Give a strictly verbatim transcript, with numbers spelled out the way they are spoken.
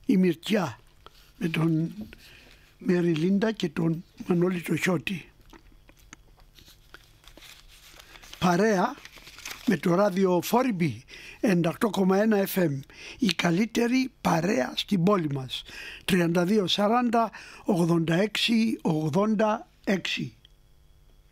η Μυρτιά με τον Μεριλίντα και τον Μανώλη το Χιώτη. Παρέα με το ράδιο Φόριμπι ενενήντα οκτώ κόμμα ένα εφ εμ, η καλύτερη παρέα στην πόλη μας. τριάντα δύο σαράντα ογδόντα έξι ογδόντα έξι.